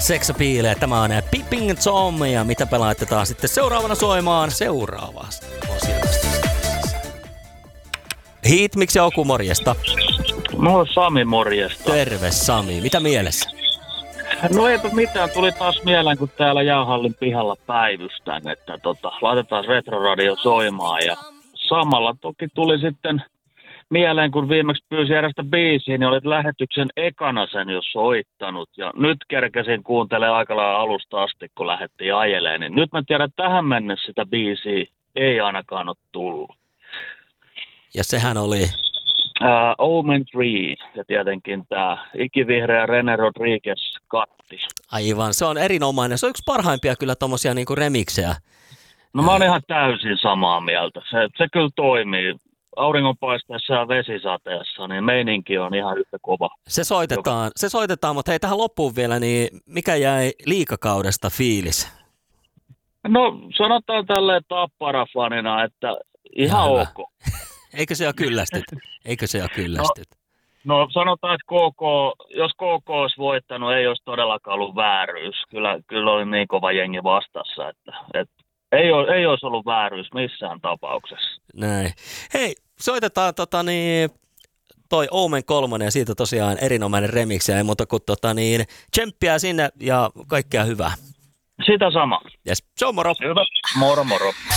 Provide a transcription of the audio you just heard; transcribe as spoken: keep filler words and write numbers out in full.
Sex Appeal. Tämä on Peeping Tom ja mitä pelaatte taas sitten seuraavana soimaan seuraavasta osiosta. Hiit, miksi Oku, morjesta? No Sami, morjesta. Terve Sami, mitä mielessä? No eipä mitään, tuli taas mieleen, kun täällä jäähallin pihalla päivystän, että tota, laitetaan retroradio soimaan ja samalla toki tuli sitten mieleen, kun viimeksi pyysin erästä biisiä, niin olet lähetyksen ekana sen jo soittanut ja nyt kerkesin kuuntelemaan aika lailla alusta asti, kun lähdettiin ajeleen, niin nyt mä tiedän, että tähän mennessä sitä biisiä ei ainakaan ole tullut. Ja sehän oli... Uh, Omen kolme ja tietenkin tämä ikivihreä René Rodriguez katti. Aivan, se on erinomainen. Se on yksi parhaimpia kyllä tommosia niinku remiksejä. No mä oon ihan täysin samaa mieltä. Se, se kyllä toimii. Auringonpaisteessa ja vesisateessa, niin meininki on ihan yhtä kova. Se soitetaan, se soitetaan, mutta hei tähän loppuun vielä, niin mikä jäi liikakaudesta fiilis? No sanotaan tälleen Tappara-fanina, että ihan Hyvä. ok. Eikö se ole kyllästyt? Eikö se ole kyllästyt? No, no sanotaan, että K K, jos K K olisi voittanut, ei olisi todellakaan ollut vääryys. Kyllä, kyllä oli niin kova jengi vastassa, että, että ei, ole, ei olisi ollut vääryys missään tapauksessa. Näin. Hei, soitetaan tota niin, toi Omen kolmonen ja siitä tosiaan erinomainen remix ja ei muuta kuin tota niin, tsemppiä sinne ja kaikkea hyvää. Sitä sama. Yes, se on moro. Hyvä, moro moro.